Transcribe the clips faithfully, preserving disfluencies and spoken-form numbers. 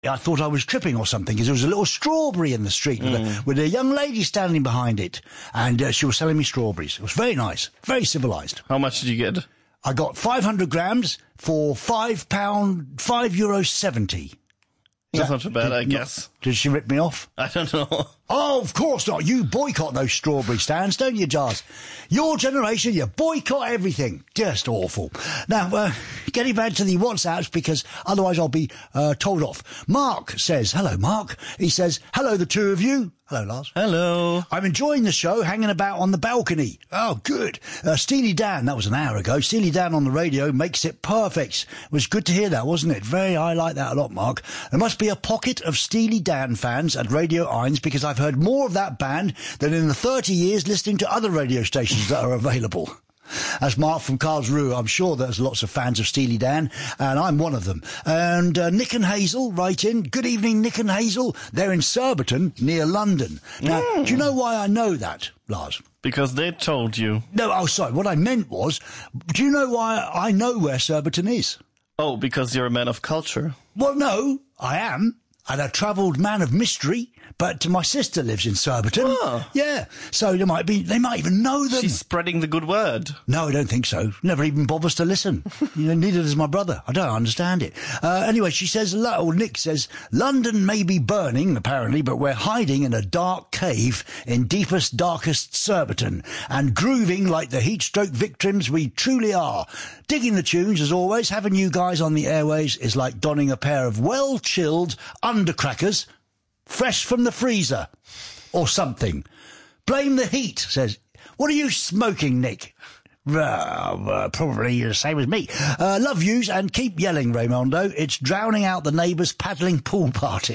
I thought I was tripping or something because there was a little strawberry in the street mm. with, a, with a young lady standing behind it, and uh, she was selling me strawberries. It was very nice, very civilised. How much did you get? I got five hundred grams for five pound, five euros seventy. That's not too bad, I guess. Did she rip me off? I don't know. Oh, of course not. You boycott those strawberry stands, don't you, Jars? Your generation, you boycott everything. Just awful. Now, uh, getting back to the WhatsApps, because otherwise I'll be uh, told off. Mark says, hello, Mark. He says, hello, the two of you. Hello, Lars. Hello. I'm enjoying the show, hanging about on the balcony. Oh, good. Uh, Steely Dan, that was an hour ago. Steely Dan on the radio makes it perfect. It was good to hear that, wasn't it? Very, I like that a lot, Mark. There must be a pocket of Steely Dan fans at Radio Eins, because I've heard more of that band than in the thirty years listening to other radio stations that are available. That's Mark from Karlsruhe. I'm sure there's lots of fans of Steely Dan, and I'm one of them. And uh, Nick and Hazel write in. Good evening, Nick and Hazel. They're in Surbiton, near London. Now, mm. do you know why I know that, Lars? Because they told you. No, oh, sorry. What I meant was, do you know why I know where Surbiton is? Oh, because you're a man of culture. Well, no, I am. And a travelled man of mystery, but my sister lives in Surbiton. Oh. Yeah, so they might be, they might even know them. She's spreading the good word. No, I don't think so. Never even bothers to listen. You know, neither does my brother. I don't understand it. Uh, anyway, she says, or Nick says, London may be burning, apparently, but we're hiding in a dark cave in deepest, darkest Surbiton and grooving like the heat stroke victims we truly are. Digging the tunes, as always. Having you guys on the airways is like donning a pair of well-chilled undercrackers, fresh from the freezer, or something. Blame the heat, says. What are you smoking, Nick? Uh, uh, probably the same as me. Uh, love yous and keep yelling, Raymondo. It's drowning out the neighbours' paddling pool party.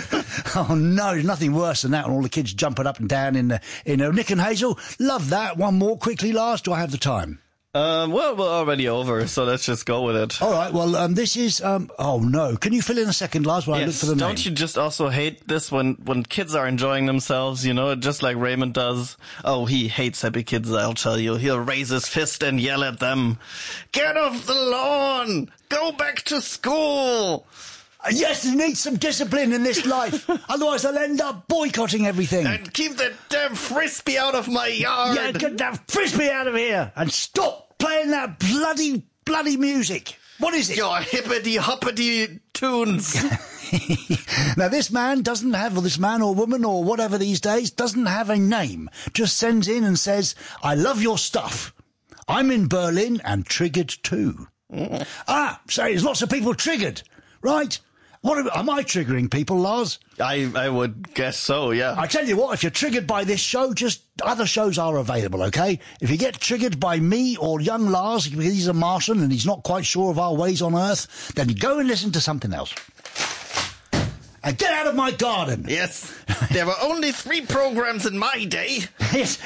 Oh no, there's nothing worse than that, and all the kids jumping up and down in the, in the Nick and Hazel. Love that. One more quickly, Lars. Do I have the time? Um, well, we're already over, so let's just go with it. All right, well, um, this is, um, oh no. Can you fill in a second, Lars, while yes. I look for the name? Don't you just also hate this when, when kids are enjoying themselves, you know, just like Raymond does? Oh, he hates happy kids, I'll tell you. He'll raise his fist and yell at them. Get off the lawn! Go back to school! Uh, yes, there needs some discipline in this life. Otherwise, I'll end up boycotting everything. And keep that damn frisbee out of my yard. Yeah, get that frisbee out of here. And stop playing that bloody, bloody music. What is it? Your hippity-hoppity tunes. Now, this man doesn't have, or this man or woman or whatever these days, doesn't have a name. Just sends in and says, I love your stuff. I'm in Berlin and triggered too. Mm. Ah, so there's lots of people triggered. Right? What am, am I triggering people, Lars? I, I would guess so, yeah. I tell you what, if you're triggered by this show, just other shows are available, okay? If you get triggered by me or young Lars, because he's a Martian and he's not quite sure of our ways on Earth, then go and listen to something else. And get out of my garden. Yes. There were only three programs in my day. Yes.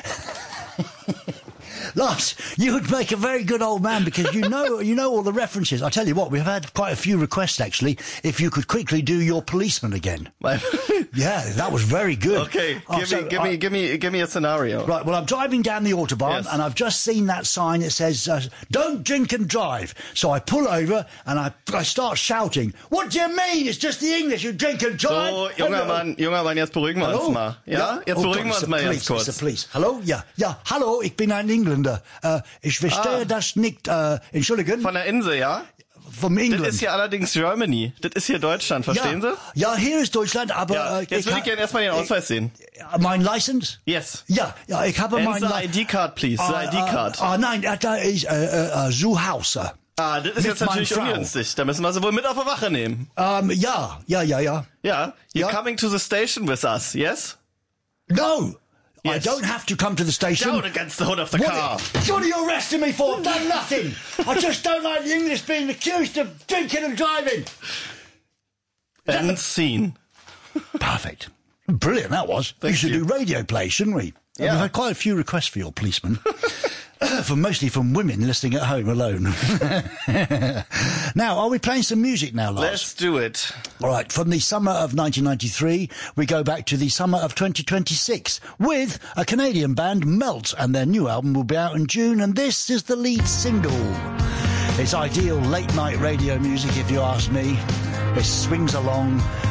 Lars, you would make a very good old man because you know you know all the references. I tell you what, we've had quite a few requests actually. If you could quickly do your policeman again. Yeah, that was very good. Okay, oh, give so me, give I, me, give me, give me a scenario. Right. Well, I'm driving down the autobahn yes. and I've just seen that sign that says uh, "Don't drink and drive." So I pull over and I I start shouting. What do you mean? It's just the English. You drink and drive. So, junger Mann, junger Mann, jetzt beruhigen wir Hallo? uns mal. Ja, ja? jetzt oh, beruhigen wir uns mal police, ganz kurz. It's the police. Hallo? Ja, ja. Hallo, ich bin ein Engländer. Äh, ich verstehe ah. das nicht. Äh, Entschuldigen. Von der Insel, ja? Vom England. Das ist hier allerdings Germany. Das ist hier Deutschland, verstehen ja. Sie? Ja, hier ist Deutschland, aber... Ja. Äh, Jetzt würde ich gerne erstmal den Ausweis sehen. Mein License? Yes. Ja, ja, ich habe mein... And the I D card, please. The uh, I D card. Ah, uh, uh, nein, da ist äh, äh, Zuhause. Ah, das ist jetzt natürlich ungünstig. Da müssen wir sie wohl mit auf die Wache nehmen. Um, ja, ja, ja, ja. Ja, you're ja. coming to the station with us, yes? No! Yes. I don't have to come to the station. Down against the hood of the what car. What are you arresting me for? I've done nothing. I just don't like the English being accused of drinking and driving. And scene. Perfect. Brilliant, that was. Thank we should you. do radio play, shouldn't we? Yeah. We've had quite a few requests for your policeman. from mostly from women listening at home alone. Now, are we playing some music now, Lars? Let's do it. All right, from the summer of nineteen ninety-three, we go back to the summer of twenty twenty-six with a Canadian band, Melt, and their new album will be out in June, and this is the lead single. It's ideal late-night radio music, if you ask me. It swings along